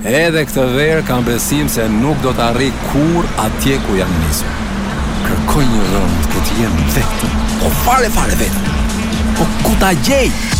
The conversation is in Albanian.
Edhe këtë verë kam besim se nuk do të arri kur atje ku jam nisur. Kërkoj një rënd këtë jem vetëm, po fare vetëm. Po ku ta gjej?